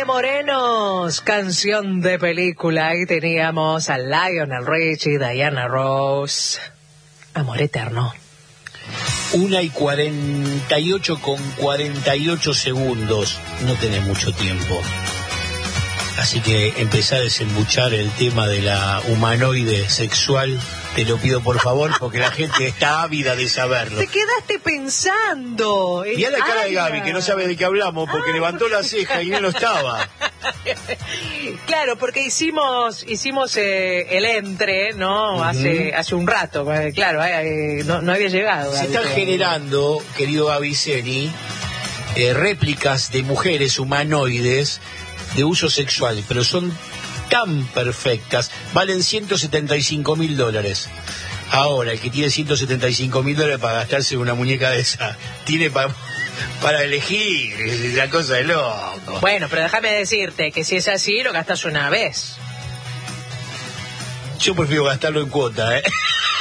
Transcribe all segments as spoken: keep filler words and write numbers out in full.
de Morenos, canción de película. Ahí teníamos a Lionel Richie, Diana Ross, Amor Eterno. Una y cuarenta y ocho con cuarenta y ocho segundos. No tenés mucho tiempo. Así que empezá a desembuchar el tema de la humanoide sexual. Te lo pido por favor, porque la gente está ávida de saberlo. Te quedaste pensando. Mirá la cara de Gaby, que no sabe de qué hablamos, porque ah, levantó la ceja y no lo estaba. Claro, porque hicimos hicimos eh, el entre, ¿no? Uh-huh. Hace hace un rato, claro, eh, no, no había llegado. Se están generando, querido Gaviceni, eh, réplicas de mujeres humanoides de uso sexual, pero son tan perfectas, valen ciento setenta y cinco mil dólares. Ahora, el que tiene ciento setenta y cinco mil dólares para gastarse en una muñeca de esa, tiene pa, para elegir, es la cosa de loco. Bueno, pero déjame decirte que si es así, lo gastas una vez. Yo prefiero gastarlo en cuota, ¿eh?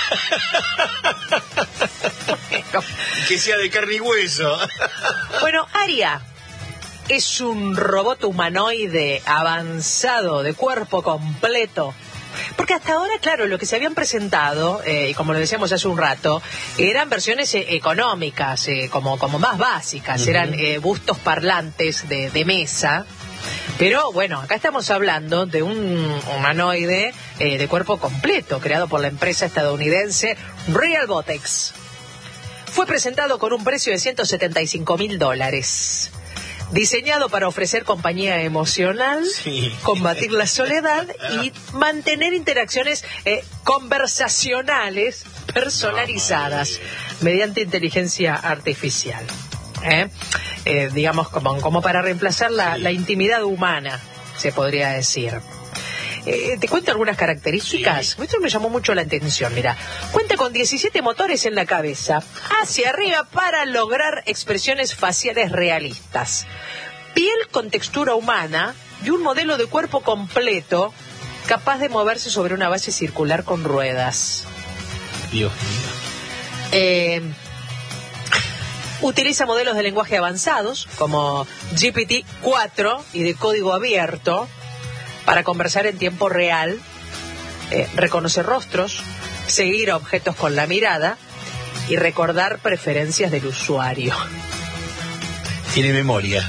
Bueno. Que sea de carne y hueso. Bueno, Aria es un robot humanoide avanzado de cuerpo completo. Porque hasta ahora, claro, lo que se habían presentado, eh, y como lo decíamos hace un rato, eran versiones eh, económicas, eh, como, como más básicas, uh-huh. eran eh, bustos parlantes de, de mesa. Pero bueno, acá estamos hablando de un humanoide eh, de cuerpo completo, creado por la empresa estadounidense Realbotex. Fue presentado con un precio de ciento setenta y cinco mil dólares. Diseñado para ofrecer compañía emocional, sí. combatir la soledad y mantener interacciones eh, conversacionales personalizadas no, mediante inteligencia artificial. ¿eh? Eh, digamos, como, como para reemplazar la, sí. la intimidad humana, se podría decir. Eh, te cuento algunas características. Sí. Esto me llamó mucho la atención. Mira, cuenta con diecisiete motores en la cabeza, hacia arriba para lograr expresiones faciales realistas, piel con textura humana y un modelo de cuerpo completo capaz de moverse sobre una base circular con ruedas. Dios mío. Eh, utiliza modelos de lenguaje avanzados como G P T cuatro y de código abierto para conversar en tiempo real, eh, reconocer rostros, seguir a objetos con la mirada y recordar preferencias del usuario. Tiene memoria.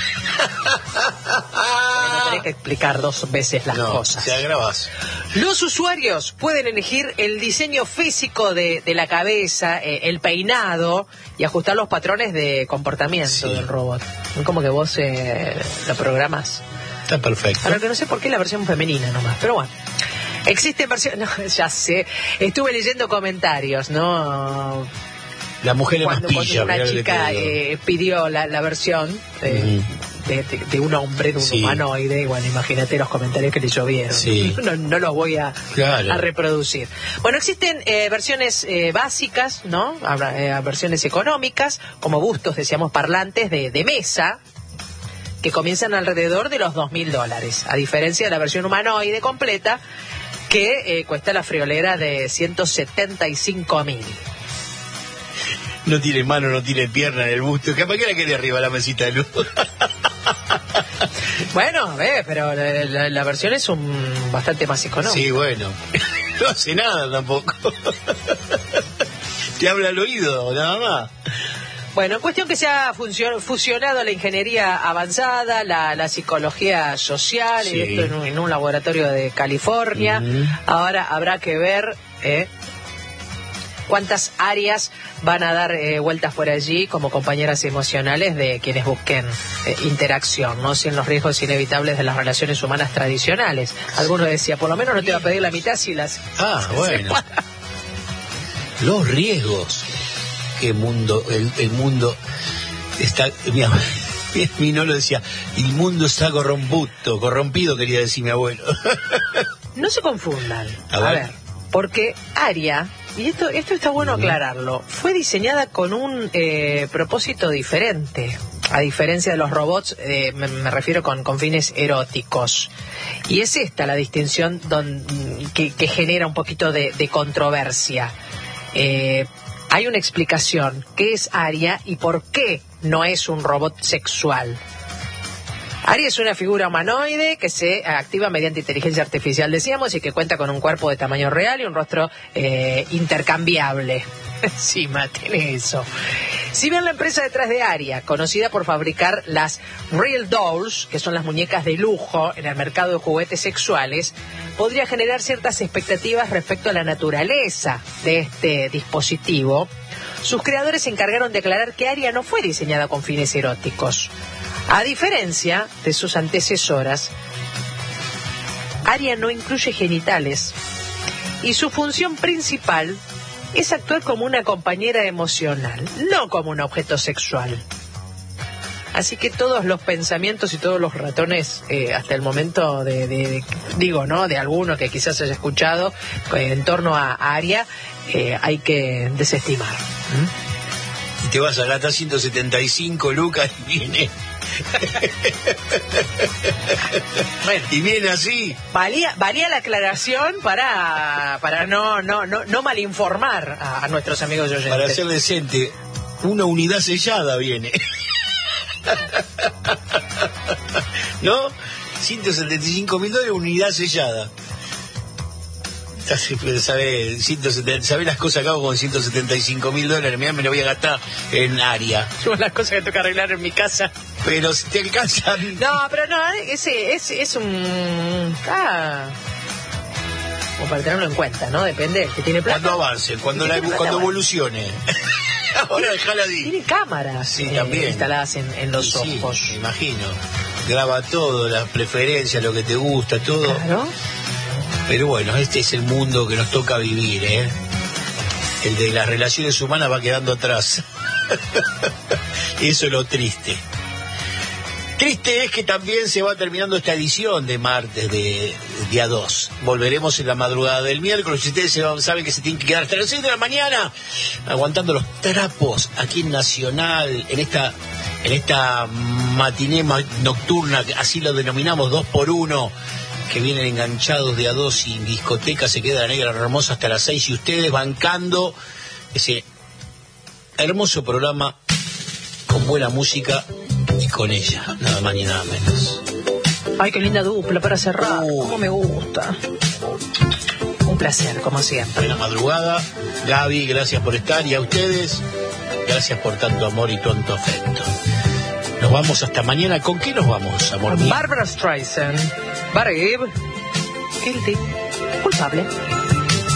No tenés que explicar dos veces las no, cosas. Te agravas. Los usuarios pueden elegir el diseño físico de, de la cabeza, eh, el peinado y ajustar los patrones de comportamiento sí. del robot. Como que vos eh, lo programás. Está perfecto. Ahora que no sé por qué la versión femenina nomás, pero bueno. Existe versión... No, ya sé. Estuve leyendo comentarios, ¿no? La mujer es cuando, más pilla. Cuando una chica eh, pidió la, la versión eh, mm. de, de, de un hombre, de un sí. humanoide, y bueno, imagínate los comentarios que le llovieron. Sí. No, no los voy a, claro. a reproducir. Bueno, existen eh, versiones eh, básicas, ¿no? Habrá, eh, versiones económicas, como bustos, decíamos, parlantes de, de mesa, que comienzan alrededor de los dos mil dólares, a diferencia de la versión humanoide completa, que eh, cuesta la friolera de ciento setenta y cinco mil. No tiene mano, no tiene pierna en el busto. ¿Para qué la quería arriba la mesita de luz? Bueno, eh, pero la, la, la versión es un bastante más económica. Sí, bueno. No hace nada tampoco. Te habla al oído, nada más. Bueno, cuestión que se ha fusionado la ingeniería avanzada, la, la psicología social, sí. esto en un, en un laboratorio de California. Uh-huh. Ahora habrá que ver eh, cuántas áreas van a dar eh, vueltas por allí como compañeras emocionales de quienes busquen eh, interacción, ¿no? Sin los riesgos inevitables de las relaciones humanas tradicionales. Alguno decía, por lo menos no te va a pedir la mitad si las... Ah, bueno. Los riesgos. Que mundo, el, el mundo está, mi, mi no lo decía, el mundo está corromputo, corrompido quería decir mi abuelo. No se confundan, a ver, a ver porque Aria, y esto, esto está bueno aclararlo, fue diseñada con un eh, propósito diferente, a diferencia de los robots, eh, me, me refiero con, con fines eróticos. Y es esta la distinción don, que, que genera un poquito de, de controversia. Eh, Hay una explicación, qué es Aria y por qué no es un robot sexual. Aria es una figura humanoide que se activa mediante inteligencia artificial, decíamos, y que cuenta con un cuerpo de tamaño real y un rostro eh, intercambiable. Encima tiene eso. Si bien la empresa detrás de Aria, conocida por fabricar las Real Dolls, que son las muñecas de lujo en el mercado de juguetes sexuales, podría generar ciertas expectativas respecto a la naturaleza de este dispositivo, sus creadores se encargaron de aclarar que Aria no fue diseñada con fines eróticos. A diferencia de sus antecesoras, Aria no incluye genitales y su función principal es actuar como una compañera emocional, no como un objeto sexual. Así que todos los pensamientos y todos los ratones, eh, hasta el momento de, de, de, digo, ¿no? De alguno que quizás haya escuchado eh, en torno a, a Aria, eh, hay que desestimar. ¿Mm? Y te vas a gastar ciento setenta y cinco lucas y viene... Bueno, y viene así. Valía, valía la aclaración para, para no, no, no, no malinformar a, a nuestros amigos oyentes. Para ser decente, una unidad sellada viene. ¿No? ciento setenta y cinco mil dólares, unidad sellada. ¿Sabes sabe las cosas que hago con ciento setenta y cinco mil dólares? Mirá, me lo voy a gastar en Aria. Son las cosas que tengo que arreglar en mi casa. Pero si te alcanza. No, pero no, ese es, es un... Ah, como para tenerlo en cuenta, ¿no? Depende, que tiene plata. Cuando avance, cuando, la, plata, cuando evolucione. Ahora déjala ahí. Tiene cámaras sí, eh, también. instaladas en, en los sí, ojos. Sí, me imagino. Graba todo, las preferencias, lo que te gusta, todo. Claro. Pero bueno, este es el mundo que nos toca vivir, ¿eh? El de las relaciones humanas va quedando atrás. Eso es lo triste. Triste es que también se va terminando esta edición de martes de día dos. Volveremos en la madrugada del miércoles. Ustedes se van, saben que se tienen que quedar hasta las seis de la mañana aguantando los trapos aquí en Nacional, en esta en esta matiné nocturna, así lo denominamos, dos por uno, que vienen enganchados de a dos y en discoteca se queda la Negra Hermosa hasta las seis y ustedes bancando ese hermoso programa con buena música y con ella, nada más ni nada menos. Ay, qué linda dupla para cerrar, uh. cómo me gusta. Un placer, como siempre. Buena madrugada, Gaby, gracias por estar, y a ustedes, gracias por tanto amor y tanto afecto. Nos vamos hasta mañana. ¿Con qué nos vamos, amor mío? Barbra Streisand, Babe, Guilty, culpable.